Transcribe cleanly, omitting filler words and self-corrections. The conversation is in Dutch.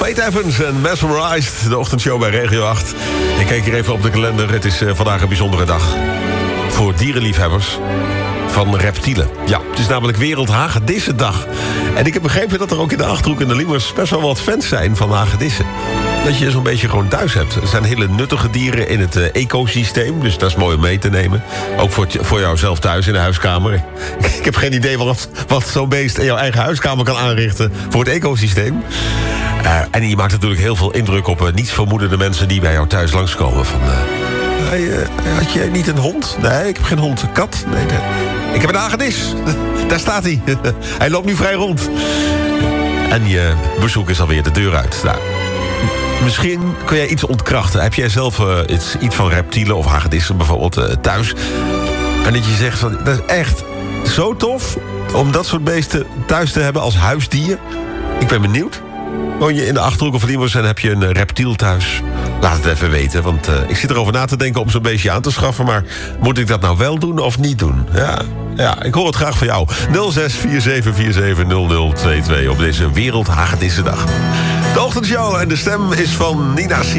Faith Evans en Mesmerized, de ochtendshow bij Regio 8. Ik kijk hier even op de kalender. Het is vandaag een bijzondere dag voor dierenliefhebbers van reptielen. Ja, het is namelijk Wereldhagedissendag. En ik heb begrepen dat er ook in de Achterhoek en de Liemers best wel wat fans zijn van hagedissen. Dat je ze zo'n beetje gewoon thuis hebt. Er zijn hele nuttige dieren in het ecosysteem. Dus dat is mooi om mee te nemen. Ook voor jouzelf thuis in de huiskamer. Ik heb geen idee wat zo'n beest in jouw eigen huiskamer kan aanrichten voor het ecosysteem. En je maakt natuurlijk heel veel indruk op nietsvermoedende mensen die bij jou thuis langskomen. Van, had je niet een hond? Nee, ik heb geen hond. Een kat? Nee. Ik heb een hagedis. Daar staat hij. Hij loopt nu vrij rond. En je bezoek is alweer de deur uit. Nou, misschien kun jij iets ontkrachten. Heb jij zelf iets van reptielen of hagedissen bijvoorbeeld thuis? En dat je zegt, van, dat is echt zo tof om dat soort beesten thuis te hebben als huisdier. Ik ben benieuwd. Woon je in de Achterhoek of Liemers en heb je een reptiel thuis? Laat het even weten, want ik zit erover na te denken om zo'n beestje aan te schaffen. Maar moet ik dat nou wel doen of niet doen? Ja, ik hoor het graag van jou. 0647470022 op deze Wereldhagedissendag. De ochtendshow en de stem is van Nina